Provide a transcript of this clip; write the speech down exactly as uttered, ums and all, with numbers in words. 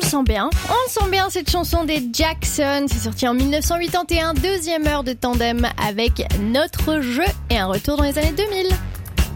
le sent bien. On le sent bien cette chanson des Jackson. C'est sorti en dix-neuf cent quatre-vingt-onze, deuxième heure de tandem avec Notre Jeu et un retour dans les années deux mille.